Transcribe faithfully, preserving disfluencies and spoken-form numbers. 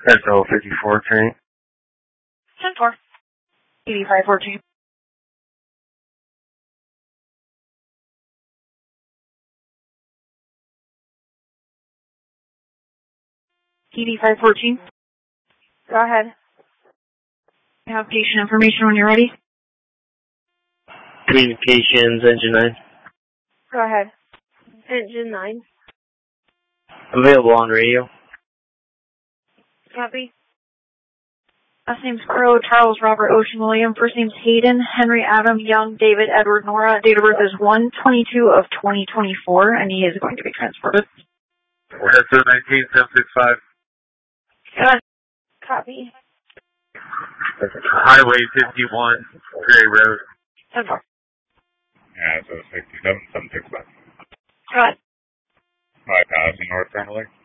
S O fifty-four train. ten four. T D five fourteen. T D five fourteen. Go ahead. I have patient information when you're ready. Communications, engine nine. Go ahead. Engine nine. Available on radio. Copy. Last name's Crow, Charles Robert Ocean William. First name's Hayden, Henry Adam Young, David Edward Nora. Date of birth is one twenty-two of twenty twenty-four, and he is going to be transported. S O nineteen seven six five. Good. Copy. Highway fifty-one, Gray Road. ten four. Yeah, so sixty-seven seven six five. Good. Bypassing North Friendly.